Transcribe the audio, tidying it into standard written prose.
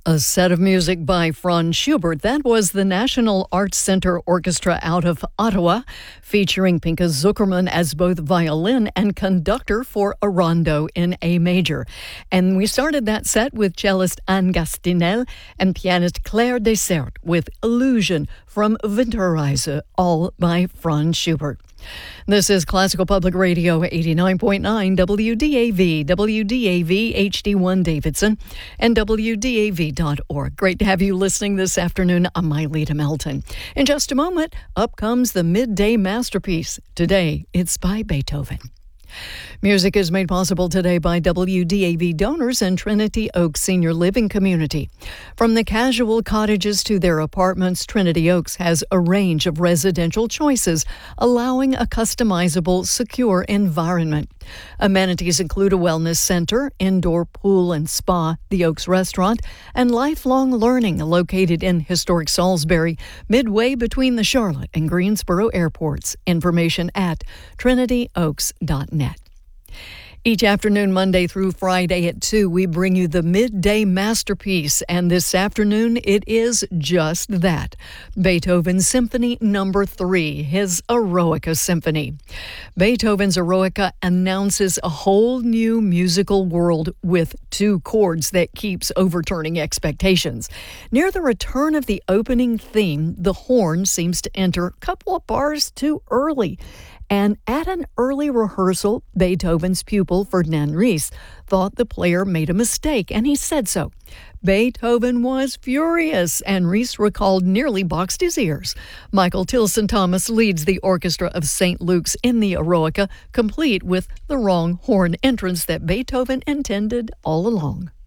A set of music by Franz Schubert. That was the National Arts Center Orchestra out of Ottawa, featuring Pinka Zuckerman as both violin and conductor for a rondo in A major. And we started that set with cellist Anne Gastinel and pianist Claire Dessert with Illusion from Winterreise, all by Franz Schubert. This is Classical Public Radio 89.9 WDAV, WDAV HD1 Davidson, and WDAV.org. Great to have you listening this afternoon. I'm Myleta Melton. In just a moment, up comes the midday masterpiece. Today, it's by Beethoven. Music is made possible today by WDAV donors and Trinity Oaks Senior Living Community. From the casual cottages to their apartments, Trinity Oaks has a range of residential choices, allowing a customizable, secure environment. Amenities include a wellness center, indoor pool and spa, the Oaks Restaurant, and lifelong learning located in historic Salisbury, midway between the Charlotte and Greensboro airports. Information at trinityoaks.net. Each afternoon, Monday through Friday at 2, we bring you the midday masterpiece, and this afternoon it is just that. Beethoven's Symphony No. 3, his Eroica Symphony. Beethoven's Eroica announces a whole new musical world with two chords that keeps overturning expectations. Near the return of the opening theme, the horn seems to enter a couple of bars too early. And at an early rehearsal, Beethoven's pupil, Ferdinand Ries, thought the player made a mistake, and he said so. Beethoven was furious, and Ries recalled nearly boxed his ears. Michael Tilson Thomas leads the Orchestra of St. Luke's in the Eroica, complete with the wrong horn entrance that Beethoven intended all along.